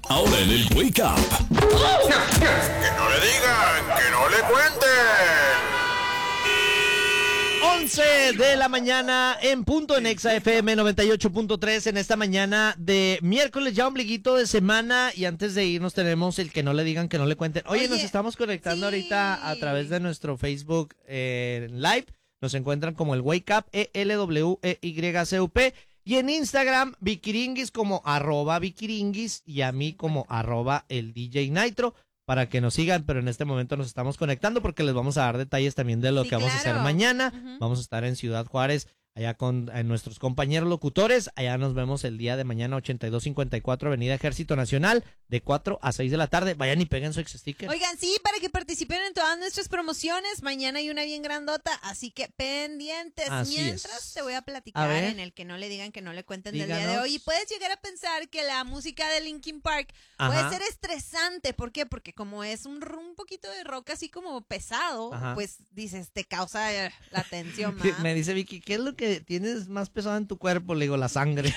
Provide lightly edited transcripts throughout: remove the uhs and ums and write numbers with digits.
Ahora en el Wake Up. Que no le digan, que no le cuenten. 11 de la mañana en punto en Exa FM 98.3 en esta mañana de miércoles, ya ombliguito de semana, y antes de irnos tenemos el que no le digan, que no le cuenten. Oye, nos estamos conectando ahorita a través de nuestro Facebook Live, nos encuentran como el Wake Up, ELWEYCUP, y en Instagram, Vikiringis como @Vikiringis y a mí como @el DJ Nitro, para que nos sigan, pero en este momento nos estamos conectando porque les vamos a dar detalles también de lo que vamos a hacer mañana. Vamos a estar en Ciudad Juárez, allá con nuestros compañeros locutores. Allá nos vemos el día de mañana, 8254 Avenida Ejército Nacional, de 4 a 6 de la tarde. Vayan y peguen su ex-sticker. Oigan, sí, para que participen en todas nuestras promociones. Mañana hay una bien grandota, así que pendientes. Mientras te voy a platicar en el que no le digan, que no le cuenten del día de hoy. Y puedes llegar a pensar que la música de Linkin Park puede ser estresante. ¿Por qué? Porque como es un poquito de rock así como pesado, pues dices, te causa la tensión más. Me dice Vicky, ¿qué es lo que tienes más pesado en tu cuerpo? Le digo, la sangre.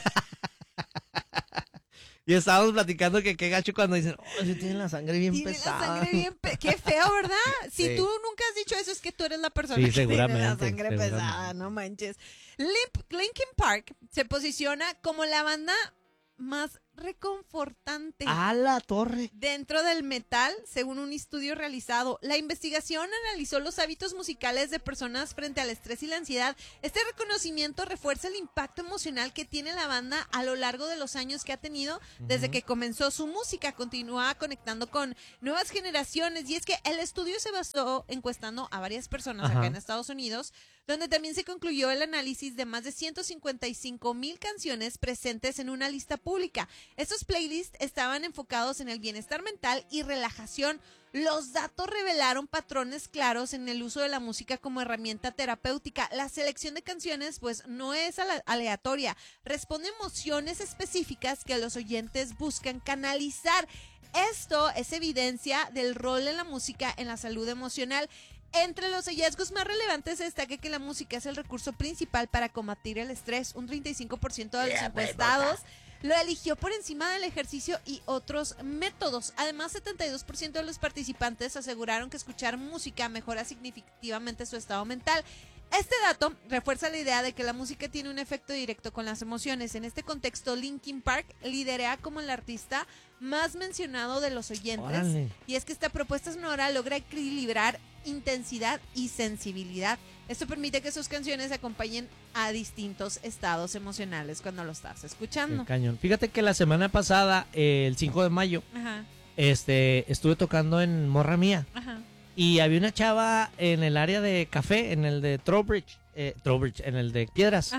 Y estábamos platicando que qué gacho cuando dicen, oh, sí tienen la sangre bien pesada. La sangre bien qué feo, ¿verdad? Si tú nunca has dicho eso, es que tú eres la persona que tiene la sangre pesada, no manches. Linkin Park se posiciona como la banda más reconfortante a la torre dentro del metal, según un estudio realizado. La investigación analizó los hábitos musicales de personas frente al estrés y la ansiedad. Este reconocimiento refuerza el impacto emocional que tiene la banda a lo largo de los años que ha tenido desde que comenzó su música. Continúa conectando con nuevas generaciones, y es que el estudio se basó encuestando a varias personas acá en Estados Unidos, donde también se concluyó el análisis de más de 155,000 canciones presentes en una lista pública. Estos playlists estaban enfocados en el bienestar mental y relajación. Los datos revelaron patrones claros en el uso de la música como herramienta terapéutica. La selección de canciones, pues, no es aleatoria. Responde a emociones específicas que los oyentes buscan canalizar. Esto es evidencia del rol de la música en la salud emocional. Entre los hallazgos más relevantes se destaca que la música es el recurso principal para combatir el estrés. Un 35% de los encuestados lo eligió por encima del ejercicio y otros métodos. Además, 72% de los participantes aseguraron que escuchar música mejora significativamente su estado mental. Este dato refuerza la idea de que la música tiene un efecto directo con las emociones. En este contexto, Linkin Park lidera como el artista más mencionado de los oyentes. ¡Órale! Y es que esta propuesta sonora logra equilibrar intensidad y sensibilidad. Esto permite que sus canciones acompañen a distintos estados emocionales cuando lo estás escuchando. Qué cañón. Fíjate que la semana pasada, el 5 de mayo, estuve tocando en Morra Mía. Y había una chava en el área de café, en el de Trowbridge, en el de Piedras.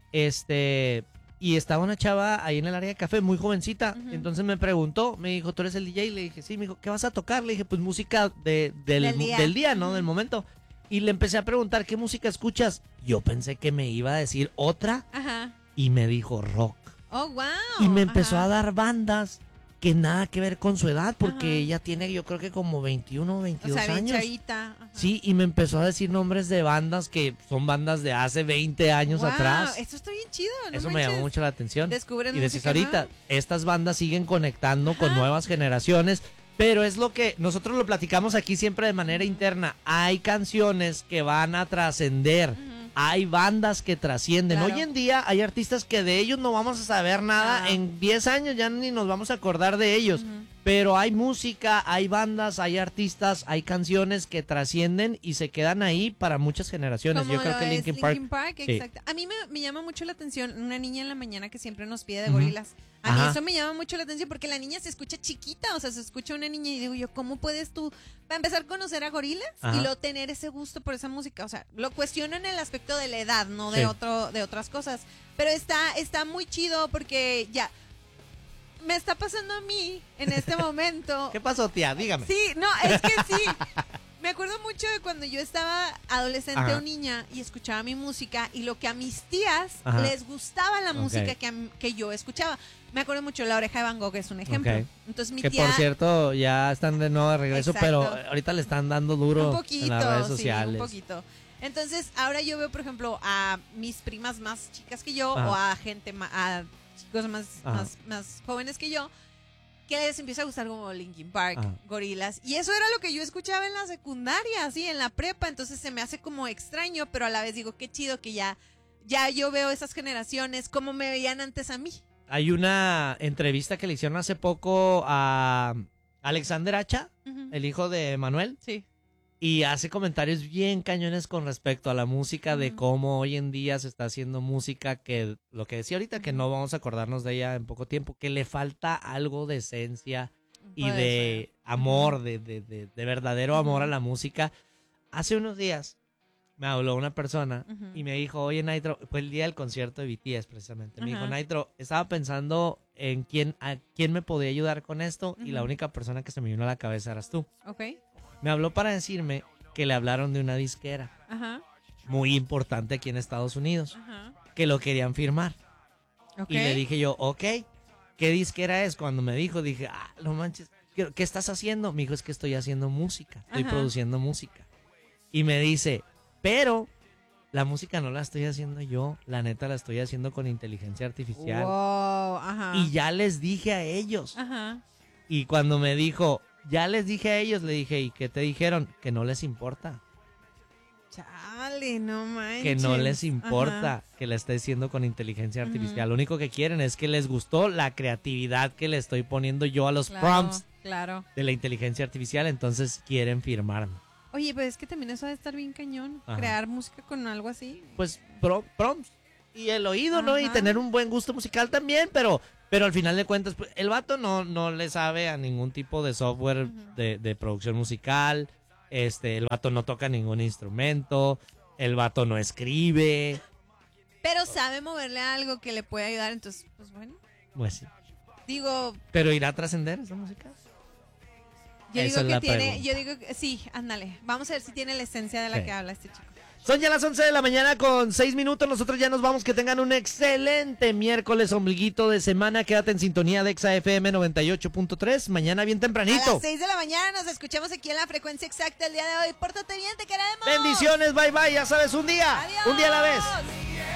Y estaba una chava ahí en el área de café, muy jovencita. Entonces me preguntó, me dijo, ¿tú eres el DJ? Le dije, sí. Me dijo, ¿qué vas a tocar? Le dije, pues música del día, ¿no? Del momento. Y le empecé a preguntar, ¿qué música escuchas? Yo pensé que me iba a decir otra. Y me dijo rock. Oh, wow. Y me empezó a dar bandas que nada que ver con su edad, porque ella tiene, yo creo que como 21 o 22 años. Sí, y me empezó a decir nombres de bandas que son bandas de hace 20 años atrás. Esto está bien chido, ¿no? Eso me llamó mucho la atención. Descubren y decís ahorita, estas bandas siguen conectando con nuevas generaciones, pero es lo que nosotros lo platicamos aquí siempre de manera interna. Hay canciones que van a trascender. Hay bandas que trascienden. Hoy en día hay artistas que de ellos no vamos a saber nada. En 10 años ya ni nos vamos a acordar de ellos. Pero hay música, hay bandas, hay artistas, hay canciones que trascienden y se quedan ahí para muchas generaciones. Como yo creo que Linkin Park. Exacto. A mí me llama mucho la atención una niña en la mañana que siempre nos pide de Gorillaz. A mí eso me llama mucho la atención porque la niña se escucha chiquita, o sea, se escucha una niña y digo yo, ¿cómo puedes tú, para empezar, conocer a Gorillaz y luego tener ese gusto por esa música? O sea, lo cuestiono en el aspecto de la edad, no de otras cosas. Pero está muy chido porque ya me está pasando a mí en este momento. ¿Qué pasó, tía? Dígame. Sí, no, es que sí. Me acuerdo mucho de cuando yo estaba adolescente o niña y escuchaba mi música y lo que a mis tías les gustaba la música que yo escuchaba. Me acuerdo mucho de La Oreja de Van Gogh, es un ejemplo. Entonces mi tía... por cierto, ya están de nuevo de regreso, pero ahorita le están dando duro en las redes sociales. Un poquito. Entonces, ahora yo veo, por ejemplo, a mis primas más chicas que yo o a gente, a chicos más jóvenes que yo. que les empieza a gustar como Linkin Park, Ajá. Gorillaz. Y eso era lo que yo escuchaba en la secundaria, así, en la prepa. Entonces se me hace como extraño, pero a la vez digo, qué chido que ya yo veo esas generaciones como me veían antes a mí. Hay una entrevista que le hicieron hace poco a Alexander Hacha, Ujú. el hijo de Manuel, Sí. y hace comentarios bien cañones con respecto a la música, de Ujú. cómo hoy en día se está haciendo música que, lo que decía ahorita, que Ujú. no vamos a acordarnos de ella en poco tiempo, que le falta algo de esencia y Puede de ser. amor, Ujú. de verdadero amor a Ujú. la música. Hace unos días me habló una persona Ujú. y me dijo, oye, Nitro, fue el día del concierto de BTS precisamente. Me dijo, Ajá. Nitro, estaba pensando en a quién me podía ayudar con esto y la Ujú. única persona que se me vino a la cabeza eras tú. Ok. Me habló para decirme que le hablaron de una disquera Ajá. muy importante aquí en Estados Unidos, Ajá. que lo querían firmar. Ok. Y le dije yo, ok, ¿qué disquera es? Cuando me dijo, dije, no manches, ¿qué estás haciendo? Me dijo, es que estoy haciendo música, estoy Ajá. produciendo música. Y me dice, pero la música no la estoy haciendo yo, la neta la estoy haciendo con inteligencia artificial. Wow. Ajá. Y ya les dije a ellos. Ajá. Y cuando me dijo, ya les dije a ellos, le dije, ¿y qué te dijeron? Que no les importa. Chale, no manches. Que no les Ajá. importa que la esté haciendo con inteligencia artificial. Ujú. Lo único que quieren es que les gustó la creatividad que le estoy poniendo yo a los Claro, prompts claro. de la inteligencia artificial, entonces quieren firmarme. Oye, pues es que también eso ha de estar bien cañón. Ajá. Crear música con algo así. Pues prompts y el oído, ¿no? Y Ajá. tener un buen gusto musical también, pero al final de cuentas, pues, el vato no le sabe a ningún tipo de software Ujú. de producción musical. El vato no toca ningún instrumento, el vato no escribe. Pero sabe moverle algo que le puede ayudar, entonces, pues bueno. Pues sí. Digo, Pero irá a trascender esa música. yo Esa digo es que la tiene, pregunta. yo digo que sí, ándale. Vamos a ver si tiene la esencia de la Sí. que habla este chico. Son ya las 11 de la mañana con 6 minutos. Nosotros ya nos vamos. Que tengan un excelente miércoles, ombliguito de semana. Quédate en sintonía de Exa FM 98.3. Mañana bien A tempranito. las 6 de la mañana nos escuchamos aquí en la frecuencia exacta el día de hoy. Pórtate bien, te queremos. Bendiciones, bye bye. Ya sabes, un día. Adiós. Un día a la vez.